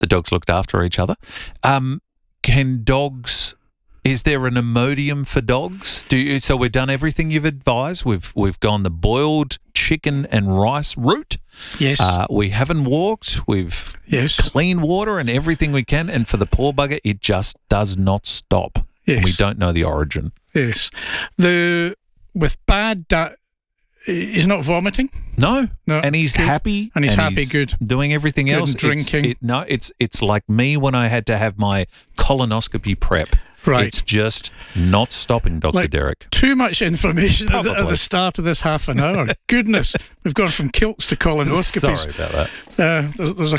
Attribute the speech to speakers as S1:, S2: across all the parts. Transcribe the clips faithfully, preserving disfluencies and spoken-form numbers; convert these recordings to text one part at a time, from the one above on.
S1: the dogs looked after each other. Um, can dogs... Is there an Imodium for dogs? Do you, so we've done everything you've advised. We've we've gone the boiled chicken and rice route.
S2: Yes.
S1: Uh, we haven't walked. We've
S2: yes.
S1: clean water and everything we can. And for the poor bugger, it just does not stop.
S2: Yes.
S1: And we don't know the origin.
S2: Yes. The with bad di- he's not vomiting.
S1: No.
S2: No.
S1: And he's
S2: good.
S1: happy.
S2: And he's happy. Good.
S1: Doing everything
S2: good
S1: else.
S2: And drinking.
S1: It's, it, no, it's it's like me when I had to have my colonoscopy prep.
S2: Right.
S1: It's just not stopping, Doctor
S2: Like,
S1: Derek.
S2: Too much information at the, at
S1: Probably.
S2: the start of this half an hour. Goodness, we've gone from kilts to colonoscopies.
S1: Sorry about that.
S2: Uh, there's, there's a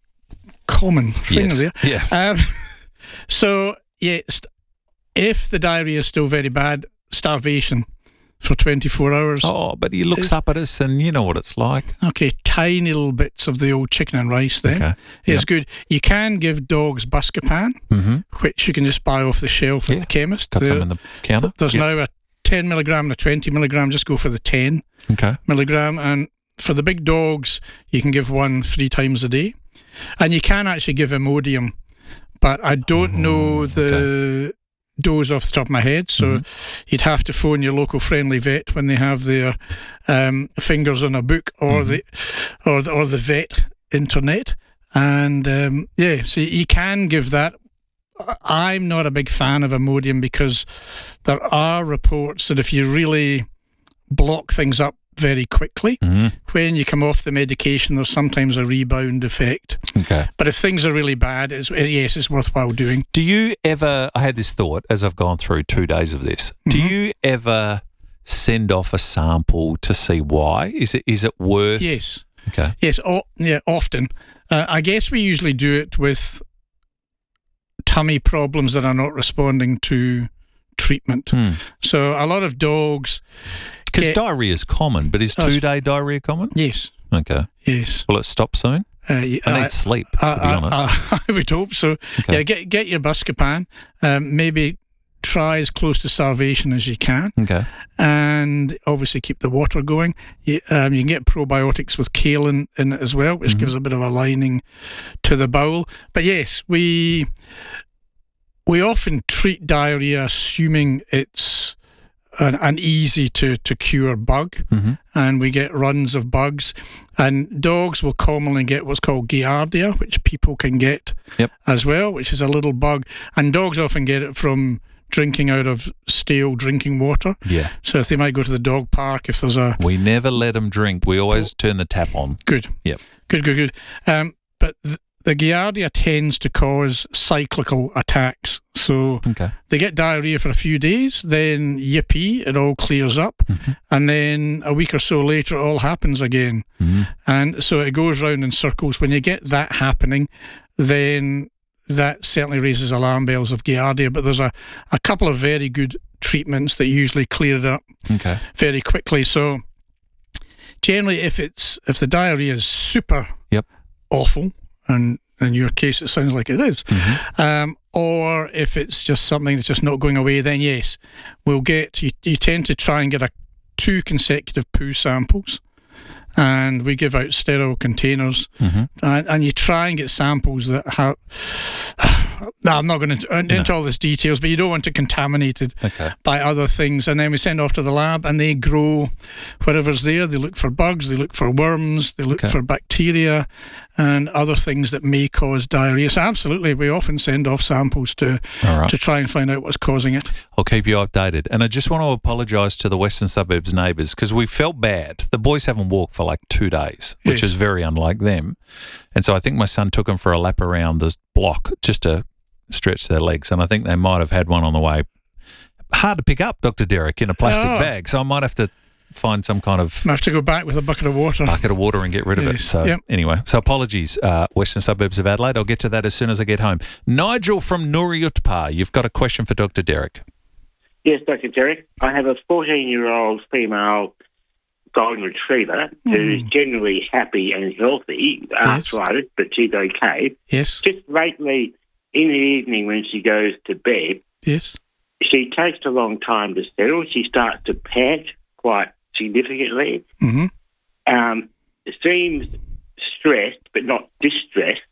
S2: common thing
S1: Yes.
S2: there.
S1: Yeah.
S2: Um, so, yeah, st- if the diarrhea is still very bad, starvation for twenty-four hours.
S1: Oh, but he looks
S2: Is-
S1: up at us and you know what it's like.
S2: Okay, tiny little bits of the old chicken and rice then.
S1: Okay.
S2: It's
S1: Yep.
S2: good. You can give dogs Buscopan,
S1: Mm-hmm.
S2: which you can just buy off the shelf at
S1: Yeah.
S2: the chemist.
S1: Got
S2: There-
S1: some in the counter.
S2: There's
S1: Yep.
S2: now a ten milligram and a twenty milligram. Just go for the ten
S1: Okay.
S2: milligram. And for the big dogs, you can give one three times a day. And you can actually give Imodium, but I don't
S1: Mm,
S2: know the dose off the top of my head. So
S1: Mhm.
S2: you'd have to phone your local friendly vet when they have their um, fingers on a book, or
S1: Mhm.
S2: the or the, or the vet internet. And um, yeah, so you can give that. I'm not a big fan of Imodium because there are reports that if you really block things up very quickly,
S1: Mhm.
S2: when you come off the medication, there's sometimes a rebound effect.
S1: Okay.
S2: But if things are really bad, it's, yes, it's worthwhile doing.
S1: Do you ever, I had this thought as I've gone through two days of this, do
S2: Mhm.
S1: you ever send off a sample to see why? Is it is it worth?
S2: Yes,
S1: Okay.
S2: yes, o- yeah, often. Uh, I guess we usually do it with tummy problems that are not responding to treatment.
S1: Hmm.
S2: So a lot of dogs.
S1: Because
S2: Yeah.
S1: diarrhea is common, but is
S2: That's-
S1: two-day diarrhea common?
S2: Yes,
S1: Okay.
S2: yes.
S1: Will it stop soon?
S2: Uh, y-
S1: I need
S2: I-
S1: sleep, to
S2: I,
S1: be
S2: I-
S1: honest.
S2: I, I would hope so.
S1: Okay.
S2: Yeah, get get your Buscopan. Um, maybe try as close to starvation as you can,
S1: Okay.
S2: and obviously keep the water going. You, um, you can get probiotics with kaolin in it as well, which
S1: Mhm.
S2: gives a bit of a lining to the bowel. But yes, we we often treat diarrhea assuming it's an, an easy to, to cure bug,
S1: Mm-hmm.
S2: and we get runs of bugs. And dogs will commonly get what's called Giardia, which people can get
S1: Yep.
S2: as well, which is a little bug. And dogs often get it from drinking out of stale drinking water.
S1: Yeah.
S2: So if they might go to the dog park, if there's a
S1: We never let them drink. We always turn the tap on.
S2: good,
S1: Yep.
S2: good, good, good. Um, but th- the Giardia tends to cause cyclical attacks. So
S1: Okay.
S2: they get diarrhea for a few days, then yippee, it all clears up,
S1: Mhm.
S2: and then a week or so later, it all happens again.
S1: Mm-hmm.
S2: And so it goes round in circles. When you get that happening, then that certainly raises alarm bells of Giardia. But there's a, a couple of very good treatments that usually clear it up
S1: Okay.
S2: very quickly. So generally, if it's if the diarrhea is super
S1: Yep.
S2: awful, and in your case it sounds like it is,
S1: Mm-hmm.
S2: um, or if it's just something that's just not going away, then yes, we'll get, you, you tend to try and get a two consecutive poo samples, and we give out sterile containers,
S1: Mm-hmm.
S2: and, and you try and get samples that have, no, I'm not going to into all these details, but you don't want it contaminated
S1: Okay.
S2: by other things. And then we send off to the lab, and they grow whatever's there. They look for bugs, they look for worms, they look
S1: Okay.
S2: for bacteria and other things that may cause diarrhea. So absolutely, we often send off samples to
S1: All right.
S2: to try and find out what's causing it.
S1: I'll keep you updated. And I just want to apologise to the Western Suburbs neighbours because we felt bad. The boys haven't walked for like two days, which
S2: Yes.
S1: is very unlike them. And so I think my son took them for a lap around this block just to stretch their legs. And I think they might have had one on the way. Hard to pick up, Doctor Derek, in a plastic
S2: Oh.
S1: bag. So I might have to find some kind of
S2: I have to go back with a bucket of water.
S1: bucket of water and get rid of it.
S2: Yes.
S1: So
S2: Yep.
S1: anyway, so apologies, uh, Western Suburbs of Adelaide. I'll get to that as soon as I get home. Nigel from Nooriutpa, you've got a question for Doctor Derek.
S3: Yes, Doctor Derek. I have a fourteen-year-old female golden retriever who's generally happy and healthy, arthritis, but she's okay.
S2: Yes,
S3: Just lately, in the evening when she goes to bed,
S2: yes.
S3: she takes a long time to settle. She starts to pant quite significantly.
S2: Mm-hmm.
S3: Um, seems stressed, but not distressed.